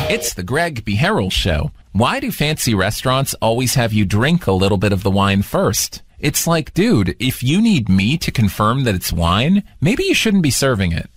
It's the Greg Beharrell Show. Why do fancy restaurants always have you drink a little bit of the wine first? It's like, dude, if you need me to confirm that it's wine, maybe you shouldn't be serving it.